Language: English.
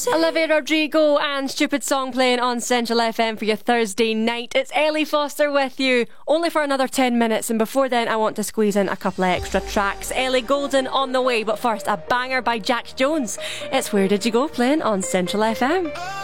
Olivia Rodrigo and Stupid Song playing on Central FM for your Thursday night. It's Ellie Foster with you, only for another 10 minutes, and before then I want to squeeze in a couple of extra tracks. Ellie Goulding on the way, but first a banger by Jax Jones. It's Where Did You Go playing on Central FM.